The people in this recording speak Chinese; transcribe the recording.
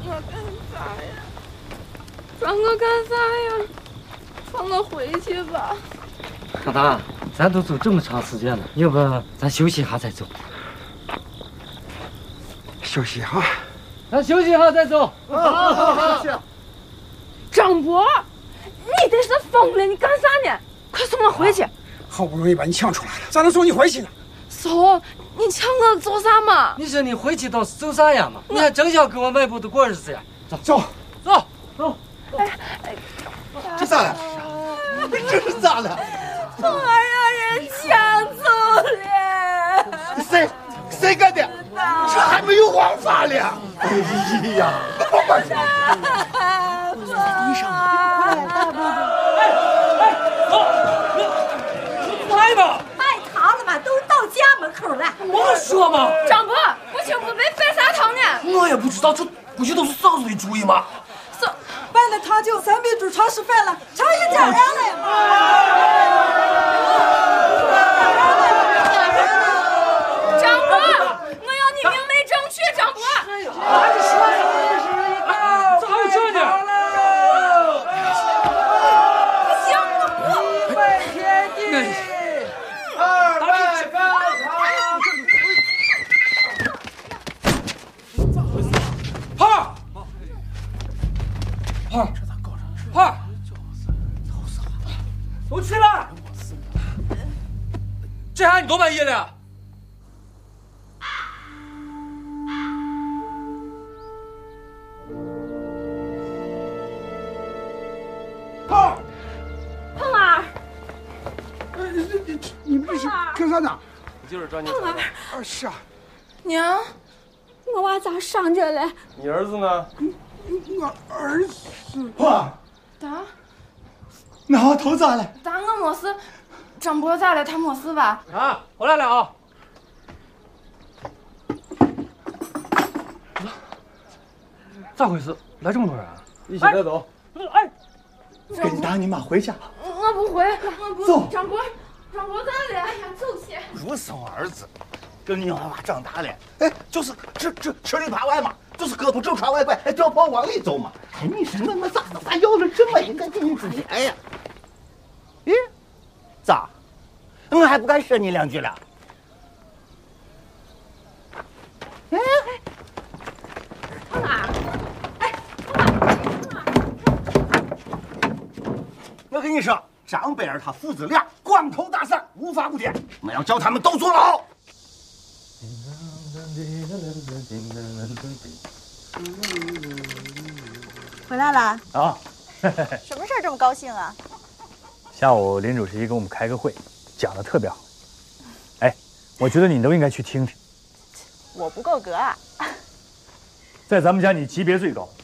我干啥呀？让我干啥呀？放我回去吧。 阿达，咱都走这么长时间了，要不咱休息一下再走？ 休息哈。 咱休息一下再走。 好。 张博，你这是疯了！你干啥呢？快送我回去！ 好不容易把你抢出来了，咋能送你回去呢？ 送你抢我做啥嘛？ 你说你回去倒是走啥呀嘛？你还正想跟我迈步的过日子呀？走。 这咋了？这是咋了？ 凤儿让人抢走了。 谁干的？这还没有王法了！哎呀，甭管这。 地上，大伯走，来吧！ 卖糖的嘛，都到家门口了。 我说嘛， 张伯，不清不白犯啥糖呢？ 我也不知道，这不就都是嫂子的主意吗？ 办了糖酒，咱别煮尝示范了，尝一点呀来嘛。 张伯，我要你明媒正娶，张伯。 还是说呀，这还有这呢？ 不行，我不。 拜天地，二拜高堂。胖，都起来！这还你多满意了？ 胖儿， 你们这是干啥呢？ 就是找你。 是啊。 娘，我娃咋伤着了？ 你儿子呢？ 我儿子。爸。 咋？ 那我头咋了？ 咋我没事？张博咋了？他没事吧？ 啊，我来了啊！咋回事？来这么多人啊？ 一起带走。 哎， 跟你爸你妈回家。 我不回，我不。 走。 张博咋了？哎呀，走些。 如生儿子，跟你娃娃长大了，哎，就是吃里扒外嘛，就是胳膊正朝外拐，哎，脚跑往里走嘛。哎，你说我咋要了这么一个女子哎呀？咦，咋？我还不敢说你两句了。哎， 凤儿， 我跟你说，张贝尔他父子俩光头大伞，无法无天，我要叫他们都坐牢。 回来了啊！ 什么事儿这么高兴啊？ 下午林主席给我们开个会，讲得特别好。哎，我觉得你都应该去听听。 我不够格啊！ 在咱们家你级别最高，